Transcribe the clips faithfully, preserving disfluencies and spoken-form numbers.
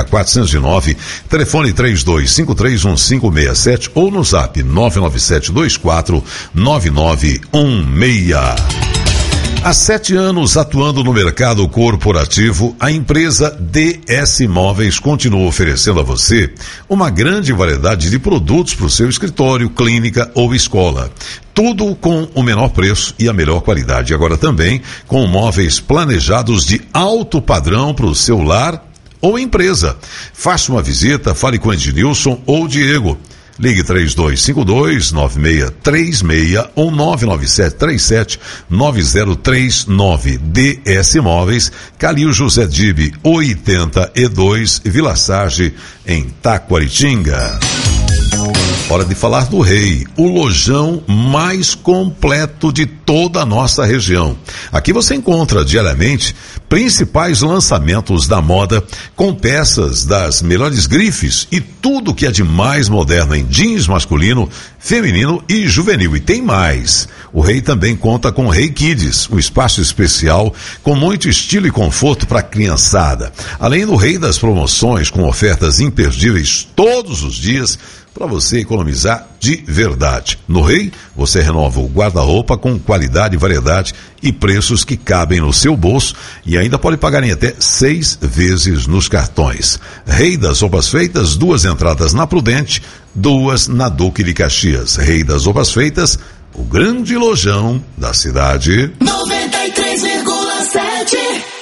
República quatrocentos e nove, telefone três dois cinco três um cinco seis sete ou no zap nove nove sete dois quatro nove nove um seis. Há sete anos atuando no mercado corporativo, a empresa D S Móveis continua oferecendo a você uma grande variedade de produtos para o seu escritório, clínica ou escola. Tudo com o menor preço e a melhor qualidade. Agora também com móveis planejados de alto padrão para o seu lar ou empresa. Faça uma visita, fale com Ednilson ou Diego. Ligue três dois cinco dois nove seis três seis ou nove nove sete três sete nove zero três nove. D S Móveis, Calil José Dibe, oitenta e dois, Vila Sarge, em Taquaritinga. Hora de falar do Rei, o lojão mais completo de toda a nossa região. Aqui você encontra diariamente principais lançamentos da moda, com peças das melhores grifes e tudo que é de mais moderno em jeans masculino, feminino e juvenil. E tem mais. O Rei também conta com o Rei Kids, um espaço especial com muito estilo e conforto para a criançada. Além do Rei das promoções, com ofertas imperdíveis todos os dias, para você economizar de verdade. No Rei, você renova o guarda-roupa com qualidade, variedade e preços que cabem no seu bolso e ainda pode pagar em até seis vezes nos cartões. Rei das Roupas Feitas, duas entradas na Prudente, duas na Duque de Caxias. Rei das Roupas Feitas, o grande lojão da cidade. noventa e três vírgula sete.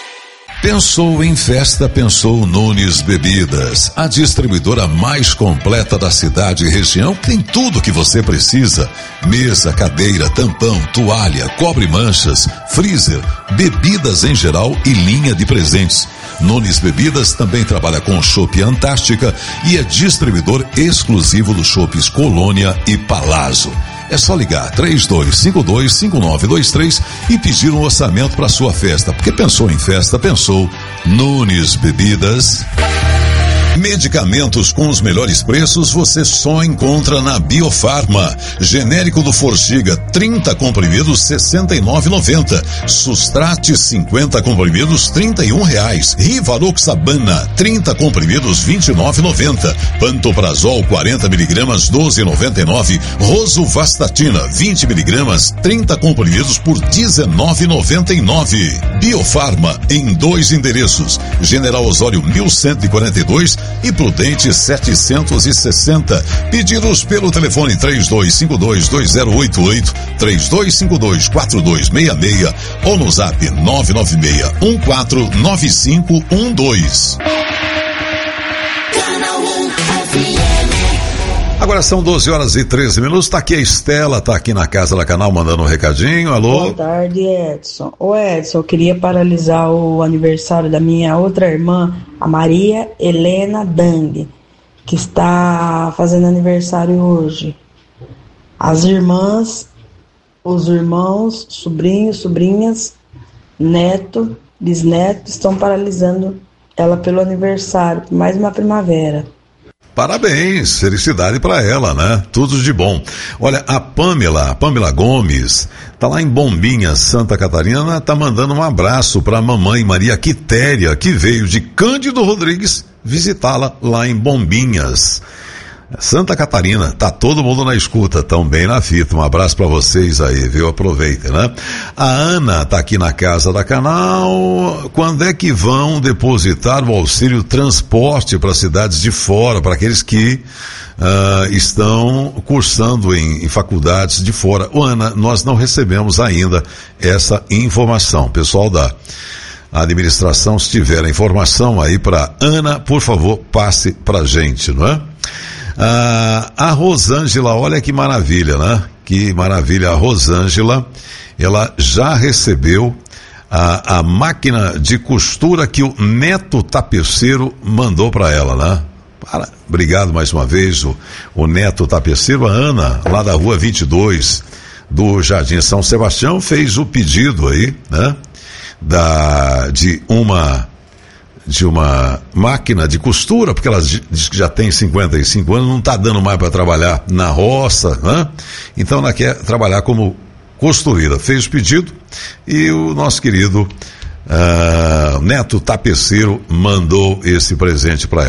Pensou em festa, pensou Nunes Bebidas, a distribuidora mais completa da cidade e região, que tem tudo o que você precisa: mesa, cadeira, tampão, toalha, cobre-manchas, freezer, bebidas em geral e linha de presentes. Nunes Bebidas também trabalha com Chopp Antártica e é distribuidor exclusivo dos Chopps Colônia e Palazzo. É só ligar três dois cinco dois cinco nove dois três e pedir um orçamento para sua festa, porque pensou em festa, pensou Nunes Bebidas. Medicamentos com os melhores preços você só encontra na Biofarma. Genérico do Forxiga, trinta comprimidos, sessenta e nove reais e noventa centavos. Sustrate, cinquenta comprimidos, trinta e um reais. Rivaroxabana, trinta comprimidos, vinte e nove reais e noventa centavos. Pantoprazol, quarenta miligramas, doze reais e noventa e nove centavos. Rosuvastatina, vinte miligramas, trinta comprimidos por dezenove reais e noventa e nove centavos. Biofarma, em dois endereços: General Osório mil cento e quarenta e dois e Prudente setecentos e sessenta. Pedidos pelo telefone três dois cinco dois dois zero oito oito, três dois cinco dois quatro dois seis seis ou no zap nove nove seis um quatro nove cinco um dois. Agora são doze horas e treze minutos, tá aqui a Estela, tá aqui na casa da Canal mandando um recadinho. Alô? Boa tarde, Edson. Ô Edson, eu queria paralisar o aniversário da minha outra irmã, a Maria Helena Dang, que está fazendo aniversário hoje. As irmãs, os irmãos, sobrinhos, sobrinhas, neto, bisneto estão paralisando ela pelo aniversário, por mais uma primavera. Parabéns, felicidade para ela, né? Tudo de bom. Olha, a Pamela, a Pamela Gomes, tá lá em Bombinhas, Santa Catarina, tá mandando um abraço para a mamãe Maria Quitéria, que veio de Cândido Rodrigues visitá-la lá em Bombinhas, Santa Catarina. Tá todo mundo na escuta, tão bem na fita. Um abraço para vocês aí, viu? Aproveitem, né? A Ana tá aqui na casa da Canal. Quando é que vão depositar o auxílio transporte para cidades de fora, para aqueles que uh, estão cursando em, em faculdades de fora? Ô, Ana, nós não recebemos ainda essa informação. Pessoal da administração, se tiver a informação aí para Ana, por favor, passe pra gente, não é? Ah, a Rosângela, olha que maravilha, né? Que maravilha. A Rosângela, ela já recebeu a, a máquina de costura que o Neto Tapeceiro mandou para ela, né? Para, obrigado mais uma vez, o, o Neto Tapeceiro. A Ana, lá da rua vinte e dois, do Jardim São Sebastião, fez o pedido aí, né? Da, de uma... de uma máquina de costura, porque ela diz que já tem cinquenta e cinco anos, não está dando mais para trabalhar na roça, né? Então ela quer trabalhar como costureira. Fez o pedido e o nosso querido uh, Neto Tapeceiro mandou esse presente para ela.